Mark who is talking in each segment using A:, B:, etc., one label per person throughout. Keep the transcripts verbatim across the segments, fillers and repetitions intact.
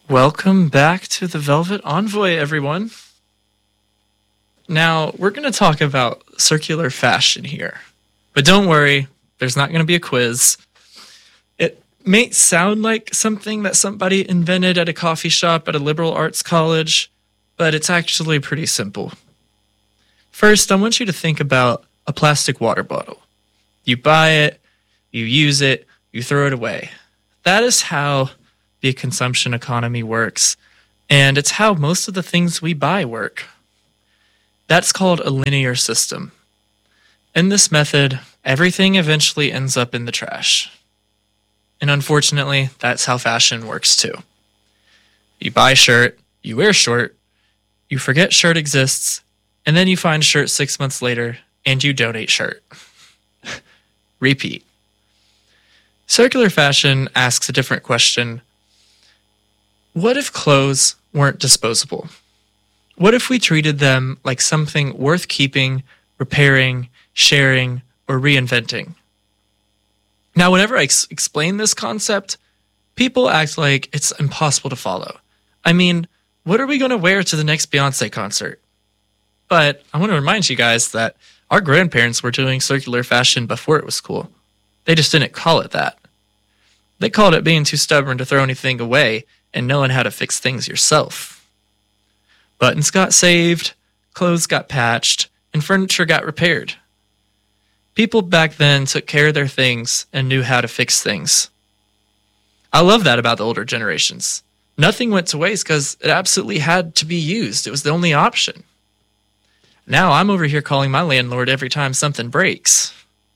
A: Welcome back to the Velvet Envoy, everyone. Now, we're going to talk about circular fashion here. But don't worry, there's not going to be a quiz. It may sound like something that somebody invented at a coffee shop at a liberal arts college, but it's actually pretty simple. First, I want you to think about a plastic water bottle. You buy it, you use it, you throw it away. That is how the consumption economy works, and it's how most of the things we buy work. That's called a linear system. In this method, everything eventually ends up in the trash. And unfortunately, that's how fashion works too. You buy a shirt, you wear short, you forget shirt exists, and then you find shirt six months later, and you donate shirt. Repeat. Circular fashion asks a different question. What if clothes weren't disposable? What if we treated them like something worth keeping, repairing, sharing, or reinventing? Now, whenever I ex- explain this concept, people act like it's impossible to follow. I mean, what are we going to wear to the next Beyonce concert? But I want to remind you guys that our grandparents were doing circular fashion before it was cool. They just didn't call it that. They called it being too stubborn to throw anything away and knowing how to fix things yourself. Buttons got saved, clothes got patched, and furniture got repaired. People back then took care of their things and knew how to fix things. I love that about the older generations. Nothing went to waste because it absolutely had to be used. It was the only option. Now I'm over here calling my landlord every time something breaks.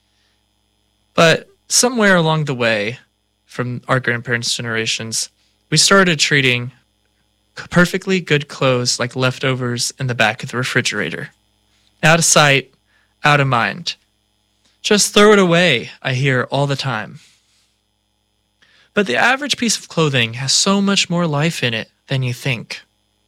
A: But somewhere along the way, from our grandparents' generations, we started treating perfectly good clothes like leftovers in the back of the refrigerator. Out of sight, out of mind. Just throw it away, I hear all the time. But the average piece of clothing has so much more life in it than you think.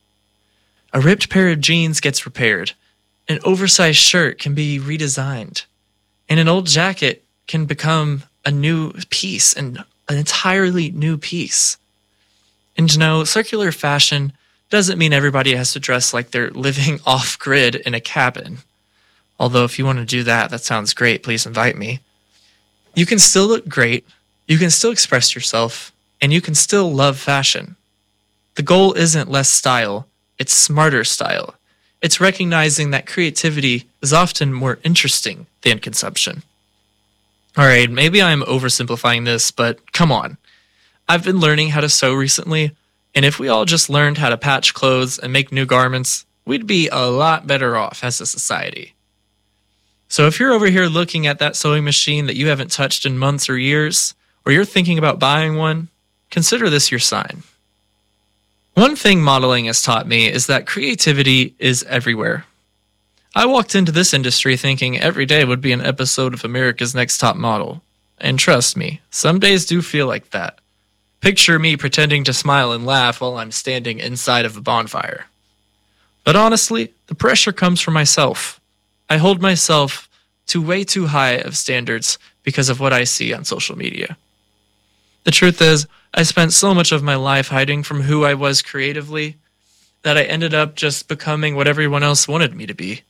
A: A ripped pair of jeans gets repaired. An oversized shirt can be redesigned. And an old jacket can become a new piece, and an entirely new piece. And you know, circular fashion doesn't mean everybody has to dress like they're living off-grid in a cabin. Although if you want to do that, that sounds great. Please invite me. You can still look great, you can still express yourself, and you can still love fashion. The goal isn't less style, it's smarter style. It's recognizing that creativity is often more interesting than consumption. All right, maybe I'm oversimplifying this, but come on. I've been learning how to sew recently, and if we all just learned how to patch clothes and make new garments, we'd be a lot better off as a society. So if you're over here looking at that sewing machine that you haven't touched in months or years, or you're thinking about buying one, consider this your sign. One thing modeling has taught me is that creativity is everywhere. I walked into this industry thinking every day would be an episode of America's Next Top Model. And trust me, some days do feel like that. Picture me pretending to smile and laugh while I'm standing inside of a bonfire. But honestly, the pressure comes from myself. I hold myself to way too high of standards because of what I see on social media. The truth is, I spent so much of my life hiding from who I was creatively that I ended up just becoming what everyone else wanted me to be.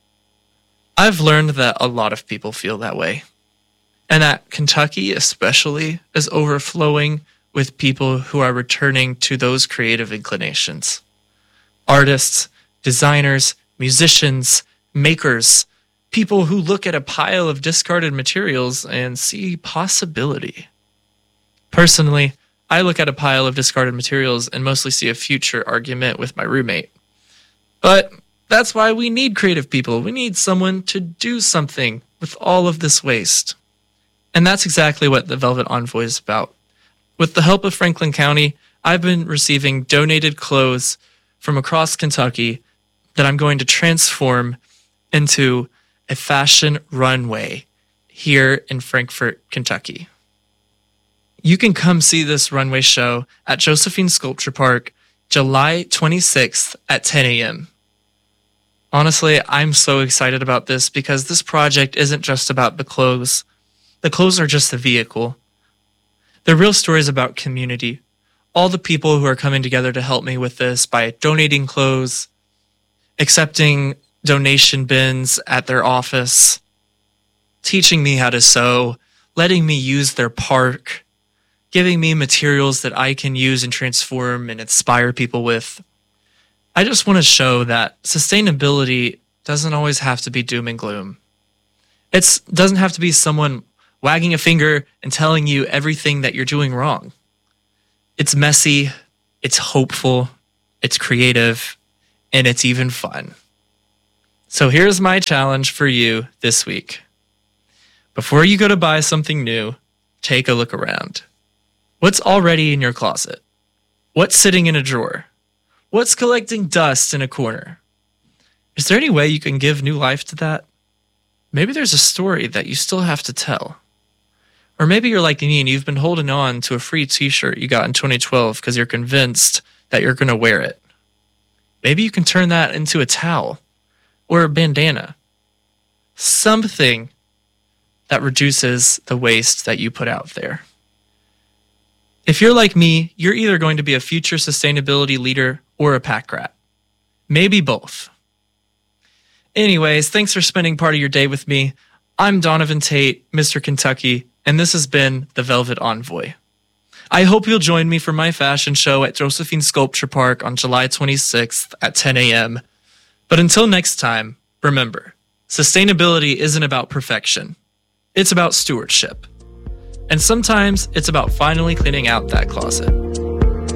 A: I've learned that a lot of people feel that way, and that Kentucky especially is overflowing with people who are returning to those creative inclinations. Artists, designers, musicians, makers, people who look at a pile of discarded materials and see possibility. Personally, I look at a pile of discarded materials and mostly see a future argument with my roommate. But that's why we need creative people. We need someone to do something with all of this waste. And that's exactly what the Velvet Envoy is about. With the help of Franklin County, I've been receiving donated clothes from across Kentucky that I'm going to transform into a fashion runway here in Frankfort, Kentucky. You can come see this runway show at Josephine Sculpture Park, July twenty-sixth at ten a.m. Honestly, I'm so excited about this because this project isn't just about the clothes. The clothes are just the vehicle. The real story is about community. all the people who are coming together to help me with this by donating clothes, accepting donation bins at their office, teaching me how to sew, letting me use their park, giving me materials that I can use and transform and inspire people with. I just want to show that sustainability doesn't always have to be doom and gloom. It doesn't have to be someone wagging a finger and telling you everything that you're doing wrong. It's messy, it's hopeful, it's creative, and it's even fun. So here's my challenge for you this week. Before you go to buy something new, take a look around. What's already in your closet? What's sitting in a drawer? What's collecting dust in a corner? Is there any way you can give new life to that? Maybe there's a story that you still have to tell. Or maybe you're like me and you've been holding on to a free t-shirt you got in twenty twelve because you're convinced that you're going to wear it. Maybe you can turn that into a towel or a bandana. Something that reduces the waste that you put out there. If you're like me, you're either going to be a future sustainability leader or a pack rat. Maybe both. Anyways, thanks for spending part of your day with me. I'm Donovan Tate, Mister Kentucky, and this has been The Velvet Envoy. I hope you'll join me for my fashion show at Josephine Sculpture Park on July twenty-sixth at ten a.m. But until next time, remember, sustainability isn't about perfection. It's about stewardship. And sometimes it's about finally cleaning out that closet.